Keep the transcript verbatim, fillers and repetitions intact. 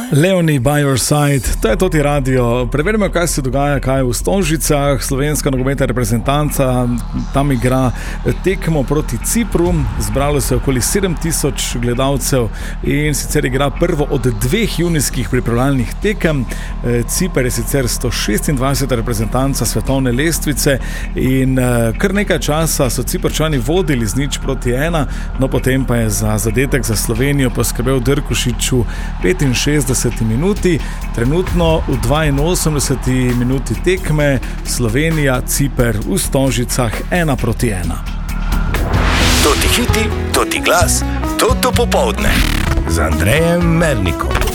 Leonie by your side, to je Toti radio. Preverimo, kaj se dogaja, kaj v Stožicah. Slovenska nogometna reprezentanca tam igra tekmo proti Cipru. Zbralo se je okoli sedem tisoč gledalcev in sicer igra prvo od dveh junijskih pripravljalnih tekem. Ciper je sicer sto šestindvajseta reprezentanca svetovne lestvice in kar nekaj časa so Ciprčani vodili z nič proti ena, no potem pa je za zadetek za Slovenijo poskrbel Drkušič v petinšestdeseti minuti. Trenutno v dvainosemdeseti minuti tekme Slovenija, Ciper v Stožicah ena proti ena. Toti hiti, toti glas, toto popoldne z Andrejem Mernikom.